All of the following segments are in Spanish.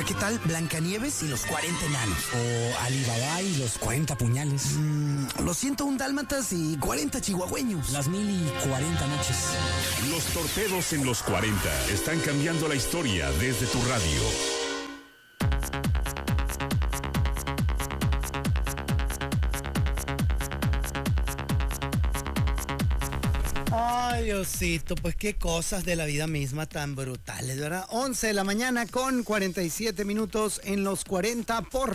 Oiga, ¿qué tal Blancanieves y los 40 enanos? O Alibaba y los 40 puñales. Los 101 dálmatas y 40 chihuahueños. Las 1040 noches. Los torpedos en los 40 están cambiando la historia desde tu radio. Ay, Diosito, pues qué cosas de la vida misma tan brutales, ¿verdad? 11 de la mañana con 47 minutos en los 40 por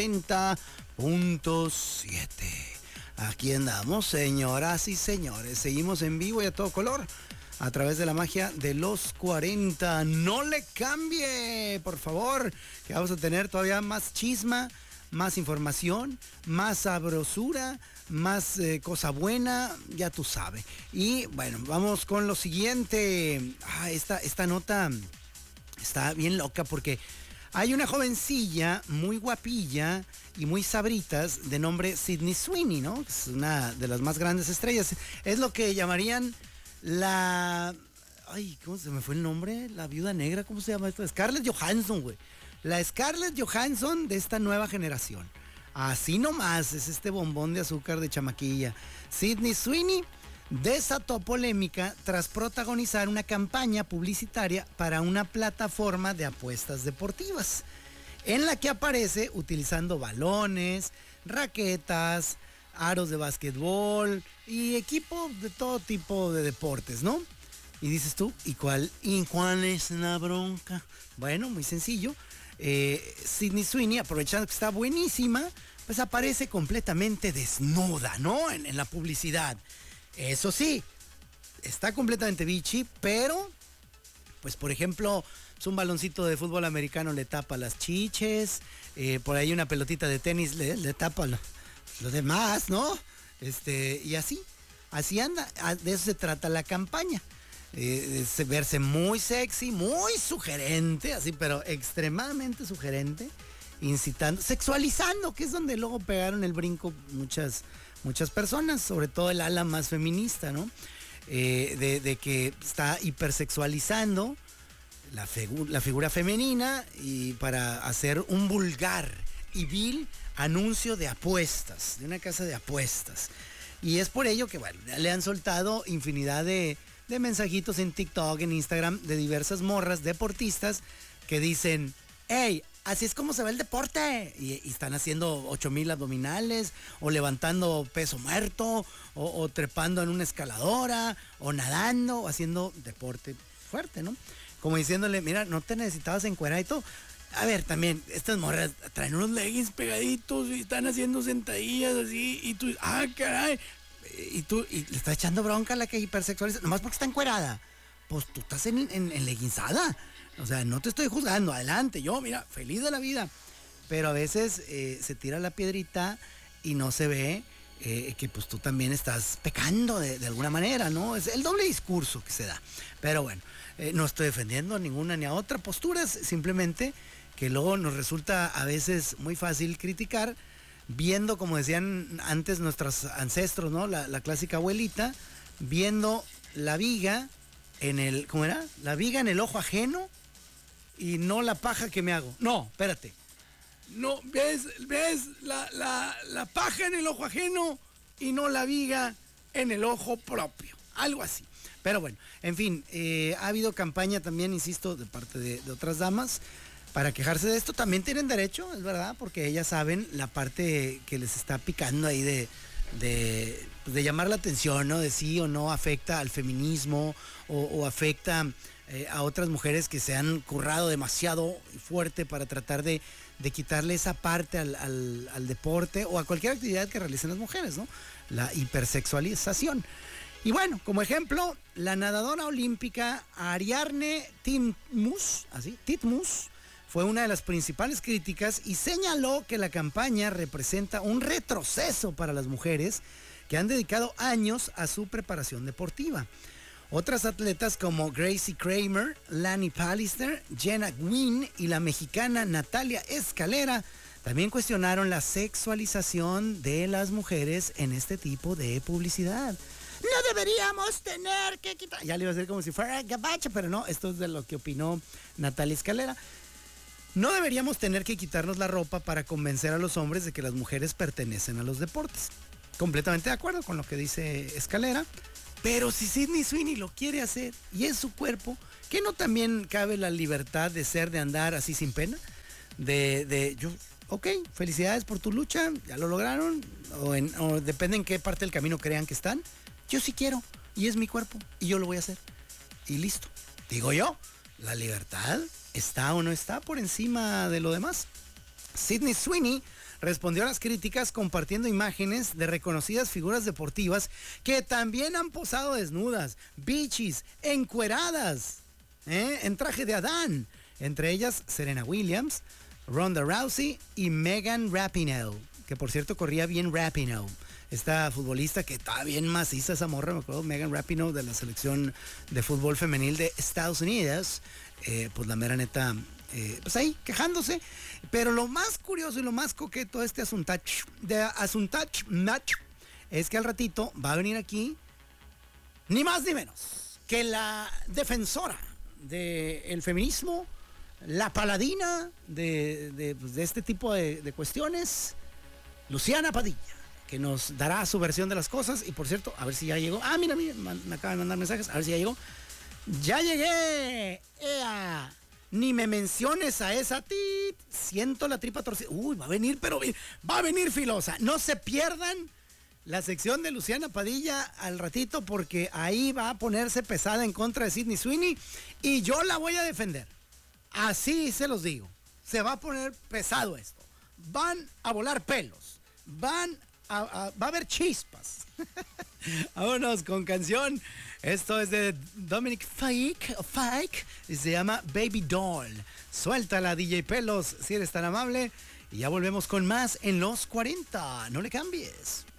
90.7. Aquí andamos, señoras y señores. Seguimos en vivo y a todo color a través de la magia de los 40. No le cambie, por favor, que vamos a tener todavía más chisma, más información, más sabrosura, más cosa buena, ya tú sabes. Y bueno, vamos con lo siguiente. Esta nota está bien loca porque hay una jovencilla muy guapilla y muy sabritas de nombre Sydney Sweeney, ¿no? Es una de las más grandes estrellas. Es lo que llamarían la... Ay, ¿cómo se me fue el nombre? La viuda negra, ¿cómo se llama esto? Scarlett Johansson, güey. La Scarlett Johansson de esta nueva generación. Así nomás es este bombón de azúcar de chamaquilla. Sydney Sweeney desató polémica tras protagonizar una campaña publicitaria para una plataforma de apuestas deportivas, en la que aparece utilizando balones, raquetas, aros de básquetbol y equipo de todo tipo de deportes, ¿no? Y dices tú, ¿y cuál es la bronca? Bueno, muy sencillo. Sydney Sweeney, aprovechando que está buenísima, pues aparece completamente desnuda, ¿no? En la publicidad. Eso sí, está completamente bichi, pero, pues por ejemplo, un baloncito de fútbol americano le tapa las chiches, por ahí una pelotita de tenis le tapa lo demás, ¿no? Y así anda, de eso se trata la campaña. Verse muy sexy, muy sugerente, así, pero extremadamente sugerente, incitando, sexualizando, que es donde luego pegaron el brinco muchas personas, sobre todo el ala más feminista, ¿no? De que está hipersexualizando la figura femenina y para hacer un vulgar y vil anuncio de apuestas, de una casa de apuestas. Y es por ello que, bueno, le han soltado infinidad de mensajitos en TikTok, en Instagram, de diversas morras deportistas que dicen, hey, así es como se ve el deporte. Y están haciendo 8,000 abdominales, o levantando peso muerto, o trepando en una escaladora, o nadando, o haciendo deporte fuerte, ¿no? Como diciéndole, mira, no te necesitabas encuerar y todo. A ver, también, estas morras traen unos leggings pegaditos y están haciendo sentadillas así, y tú, caray. Y le estás echando bronca a la que hipersexualiza, nomás porque está encuerada. Pues tú estás en legginzada. O sea, no te estoy juzgando, adelante, yo, mira, feliz de la vida. Pero a veces se tira la piedrita y no se ve que pues tú también estás pecando de alguna manera, ¿no? Es el doble discurso que se da. Pero bueno, no estoy defendiendo a ninguna ni a otra postura, simplemente que luego nos resulta a veces muy fácil criticar, viendo, como decían antes nuestros ancestros, ¿no? La clásica abuelita, viendo la viga en el, ¿cómo era? La viga en el ojo ajeno y no la paja que me hago. No, espérate. No, ves la paja en el ojo ajeno y no la viga en el ojo propio. Algo así. Pero bueno, en fin, ha habido campaña también, insisto, de parte de otras damas para quejarse de esto. También tienen derecho, es verdad, porque ellas saben la parte que les está picando ahí de llamar la atención, ¿no? De sí o no afecta al feminismo o afecta a otras mujeres que se han currado demasiado fuerte para tratar de quitarle esa parte al deporte o a cualquier actividad que realicen las mujeres, ¿no? La hipersexualización. Y bueno, como ejemplo, la nadadora olímpica Ariadne Titmus, fue una de las principales críticas y señaló que la campaña representa un retroceso para las mujeres que han dedicado años a su preparación deportiva. Otras atletas como Gracie Kramer, Lani Pallister, Jenna Gwynn y la mexicana Natalia Escalera también cuestionaron la sexualización de las mujeres en este tipo de publicidad. No deberíamos tener que quitar... Ya le iba a decir como si fuera gabacha, pero no, esto es de lo que opinó Natalia Escalera. No deberíamos tener que quitarnos la ropa para convencer a los hombres de que las mujeres pertenecen a los deportes. Completamente de acuerdo con lo que dice Escalera. Pero si Sydney Sweeney lo quiere hacer y es su cuerpo, ¿qué no también cabe la libertad de andar así sin pena? Ok, felicidades por tu lucha, ya lo lograron, o depende en qué parte del camino crean que están. Yo sí quiero, y es mi cuerpo, y yo lo voy a hacer. Y listo. Digo yo, la libertad está o no está por encima de lo demás. Sydney Sweeney respondió a las críticas compartiendo imágenes de reconocidas figuras deportivas que también han posado desnudas, bichis, encueradas, en traje de Adán. Entre ellas Serena Williams, Ronda Rousey y Megan Rapinoe, que por cierto corría bien Rapinoe. Esta futbolista que estaba bien maciza esa morra, me acuerdo, Megan Rapinoe de la selección de fútbol femenil de Estados Unidos. Pues la mera neta, pues ahí quejándose. Pero lo más curioso y lo más coqueto de este asuntach match es que al ratito va a venir aquí ni más ni menos que la defensora del feminismo, la paladina de este tipo de cuestiones, Luciana Padilla, que nos dará su versión de las cosas. Y por cierto, a ver si ya llegó. Mira, me acaban de mandar mensajes, a ver si ya llegó. ¡Ya llegué! ¡Ea! Ni me menciones a esa siento la tripa torcida. Uy, va a venir, pero va a venir filosa. No se pierdan la sección de Luciana Padilla al ratito, porque ahí va a ponerse pesada en contra de Sydney Sweeney y yo la voy a defender. Así se los digo. Se va a poner pesado esto. Van a volar pelos. Va a haber chispas. Vámonos con canción. Esto es de Dominic Fike y se llama Baby Doll. Suéltala, DJ Pelos, si eres tan amable. Y ya volvemos con más en los 40. No le cambies.